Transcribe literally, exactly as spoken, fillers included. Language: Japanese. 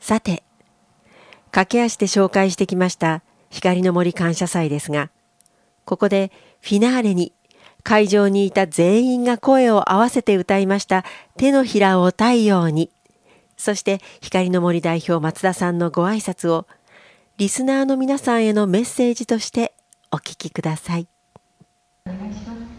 さて、駆け足で紹介してきました光の森感謝祭ですが、ここでフィナーレに会場にいた全員が声を合わせて歌いました手のひらを太陽に、そして光の森代表松田さんのご挨拶をリスナーの皆さんへのメッセージとしてお聞きください。 お願いします。